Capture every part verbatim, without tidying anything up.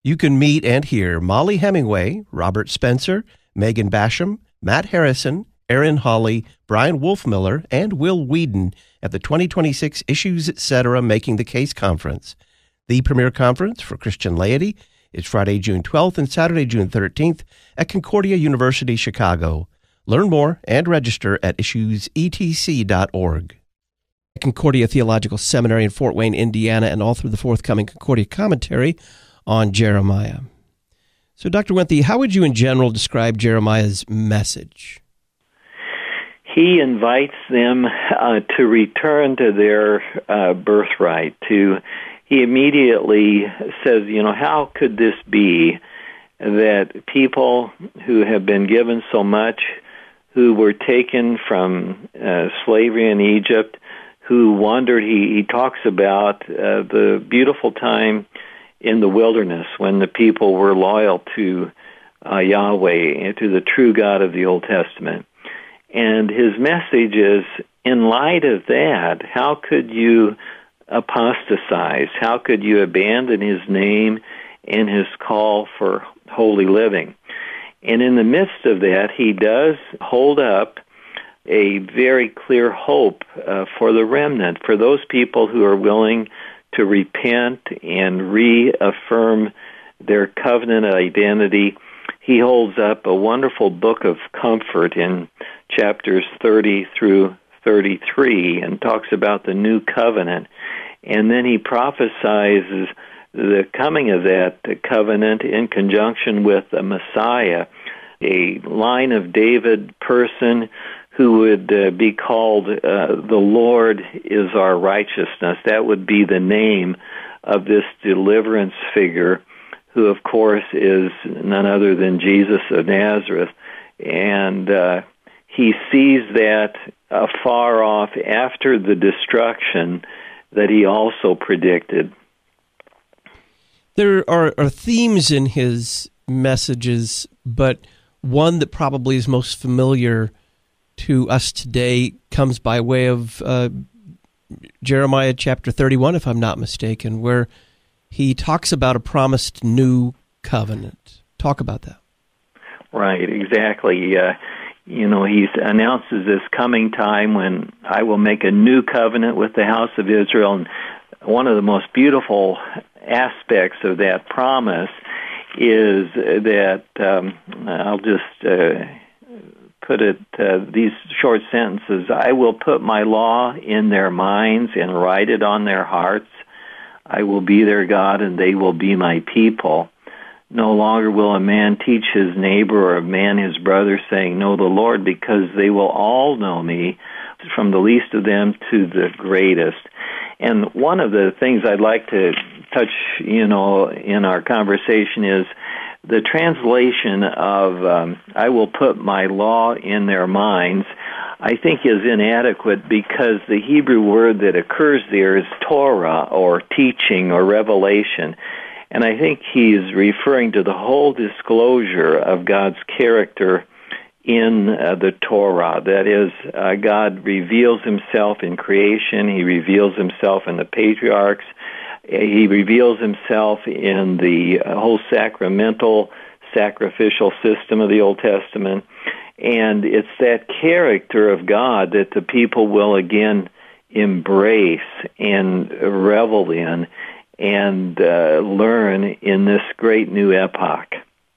You can meet and hear Molly Hemingway, Robert Spencer, Megan Basham, Matt Harrison, Aaron Hawley, Brian Wolfmiller, and Will Whedon at the twenty twenty-six Issues Etc. Making the Case Conference. The premier conference for Christian laity is Friday, June twelfth and Saturday, June thirteenth at Concordia University, Chicago. Learn more and register at issues e t c dot org. Concordia Theological Seminary in Fort Wayne, Indiana, and all through the forthcoming Concordia commentary on Jeremiah. So, Doctor Wenthe, how would you in general describe Jeremiah's message? He invites them uh, to return to their uh, birthright. To he immediately says, you know, how could this be that people who have been given so much, who were taken from uh, slavery in Egypt, who wandered, he, he talks about uh, the beautiful time in the wilderness when the people were loyal to uh, Yahweh and to the true God of the Old Testament. And his message is, in light of that, how could you apostatize? How could you abandon his name and his call for holy living? And in the midst of that, he does hold up a very clear hope uh, for the remnant, for those people who are willing to repent and reaffirm their covenant identity. He holds up a wonderful book of comfort in chapters thirty through thirty-three and talks about the new covenant. And then he prophesies the coming of that covenant in conjunction with the Messiah, a line of David person who would uh, be called uh, the Lord is our righteousness. That would be the name of this deliverance figure, who, of course, is none other than Jesus of Nazareth. And uh, he sees that afar off after the destruction that he also predicted. There are, are themes in his messages, but one that probably is most familiar to us today comes by way of uh, Jeremiah chapter thirty-one, if I'm not mistaken, where he talks about a promised new covenant. Talk about that. Right, exactly. Uh, you know, he announces this coming time when I will make a new covenant with the house of Israel. And one of the most beautiful aspects of that promise is that, um, I'll just uh, put it, uh, these short sentences, I will put my law in their minds and write it on their hearts. I will be their God and they will be my people. No longer will a man teach his neighbor or a man his brother, saying, know the Lord, because they will all know me, from the least of them to the greatest. And one of the things I'd like to touch, you know, in our conversation is the translation of um, I will put my law in their minds, I think is inadequate, because the Hebrew word that occurs there is Torah, or teaching, or revelation. And I think he's referring to the whole disclosure of God's character in uh, the Torah. That is, uh, God reveals himself in creation. He reveals himself in the patriarchs. He reveals himself in the whole sacramental, sacrificial system of the Old Testament. And it's that character of God that the people will again embrace and revel in and uh, learn in this great new epoch.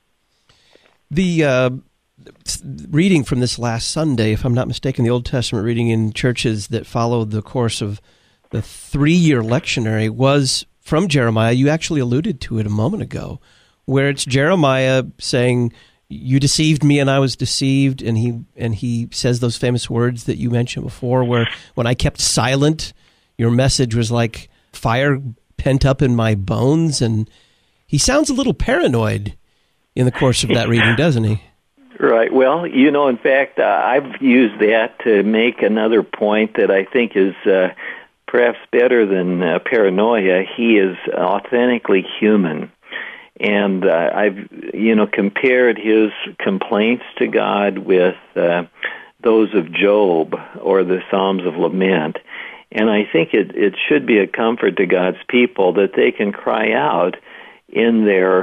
The uh, reading from this last Sunday, if I'm not mistaken, the Old Testament reading in churches that followed the course of the three-year lectionary was from Jeremiah. You actually alluded to it a moment ago, where it's Jeremiah saying, you deceived me and I was deceived, and he and he says those famous words that you mentioned before, where when I kept silent, your message was like fire pent up in my bones. And he sounds a little paranoid in the course of that reading, doesn't he? Right. Well, you know, in fact, uh, I've used that to make another point that I think is uh, perhaps better than uh, paranoia. He is authentically human. And uh, I've, you know, compared his complaints to God with uh, those of Job or the Psalms of Lament. And I think it, it should be a comfort to God's people that they can cry out in their